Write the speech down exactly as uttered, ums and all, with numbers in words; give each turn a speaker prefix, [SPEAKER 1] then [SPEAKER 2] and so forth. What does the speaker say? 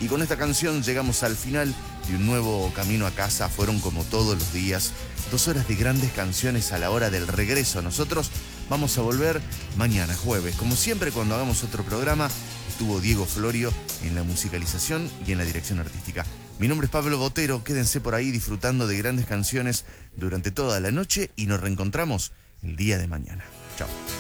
[SPEAKER 1] con esta canción llegamos al final de un nuevo camino a casa. Fueron, como todos los días, dos horas de grandes canciones a la hora del regreso. Nosotros vamos a volver mañana jueves. Como siempre, cuando hagamos otro programa, estuvo Diego Florio en la musicalización y en la dirección artística. Mi nombre es Pablo Botero. Quédense por ahí disfrutando de grandes canciones durante toda la noche y nos reencontramos el día de mañana. Chao.